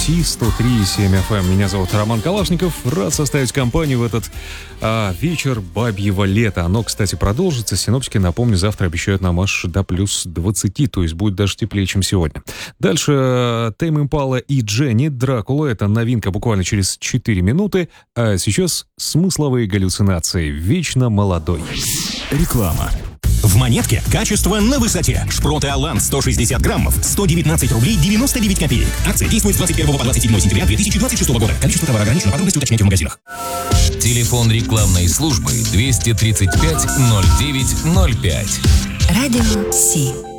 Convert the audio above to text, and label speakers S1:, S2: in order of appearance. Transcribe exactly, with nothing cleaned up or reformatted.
S1: Си сто три и семь эф эм. Меня зовут Роман Калашников. Рад составить компанию в этот а, вечер бабьего лета. Оно, кстати, продолжится. Синоптики, напомню, завтра обещают нам аж до плюс двадцати, то есть будет даже теплее, чем сегодня. Дальше Тейм Импала и Дженни Дракула. Это новинка буквально через четыре минуты. А сейчас смысловые галлюцинации. Вечно молодой.
S2: Реклама. В Монетке качество на высоте. Шпроты Алланд сто шестьдесят граммов, сто девятнадцать рублей девяносто девять копеек. Акция действует с двадцать первого по двадцать седьмое сентября две тысячи двадцать шестого года. Количество товара ограничено. Подробности уточняйте в магазинах.
S3: Телефон рекламной службы двести тридцать пять ноль девять ноль пять.
S4: Радио Си.